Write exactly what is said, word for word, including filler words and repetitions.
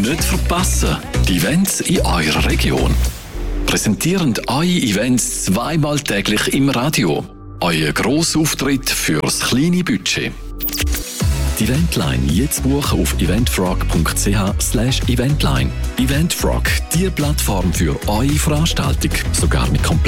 Nicht verpassen, die Events in eurer Region. Präsentierend eure Events zweimal täglich im Radio. Euer Grossauftritt fürs kleine Budget. Die Eventline jetzt buchen auf eventfrog punkt c h slash eventline. Eventfrog, die Plattform für eure Veranstaltung, sogar mit komplett